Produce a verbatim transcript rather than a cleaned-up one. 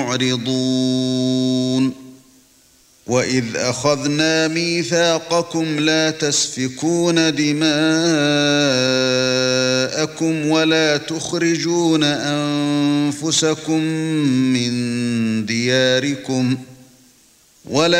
معرضون وَإِذْ أَخَذْنَا مِيثَاقَكُمْ لَا تَسْفِكُونَ دِمَاءَكُمْ وَلَا تُخْرِجُونَ أَنفُسَكُم مِّن دِيَارِكُمْ وَلَا